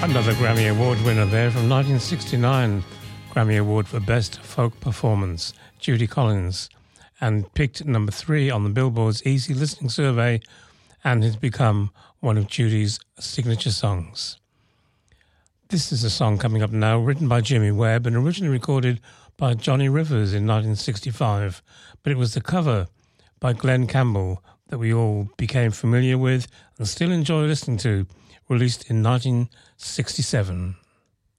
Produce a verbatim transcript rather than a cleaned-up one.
Another Grammy Award winner there from nineteen sixty-nine, Grammy Award for Best Folk Performance, Judy Collins, and picked number three on the Billboard's Easy Listening Survey and has become one of Judy's signature songs. This is a song coming up now, written by Jimmy Webb and originally recorded by Johnny Rivers in nineteen sixty-five, but it was the cover by Glenn Campbell that we all became familiar with and still enjoy listening to, released in nineteen sixty-seven.